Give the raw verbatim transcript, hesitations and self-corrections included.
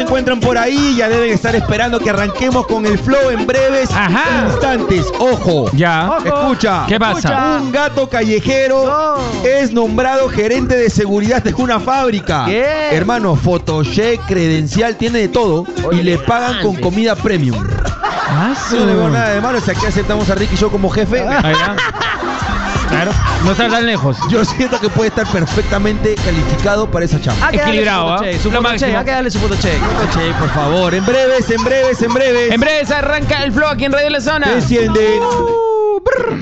encuentran por ahí, ya deben estar esperando que arranquemos con el flow en breves Ajá. instantes. Ojo. Ya. Ojo. Escucha. ¿Qué pasa? Un gato callejero No. es nombrado gerente de seguridad de una fábrica. ¿Qué? Hermano, fotocheck, credencial, tiene de todo y le pagan con comida premium. Ah, Yo no le veo nada de malo, o sea, aquí aceptamos a Ricky y yo como jefe. Ahí va. Claro, no está tan lejos. Yo siento que puede estar perfectamente calificado para esa chamba. Hay que darle Equilibrado, su ¿ah? fotocheck, su Lo fotocheck, máximo. hay que darle su fotocheck. Che, por favor, en breves, en breves, en breves. En breve se arranca el flow aquí en Radio La Zona. Descienden.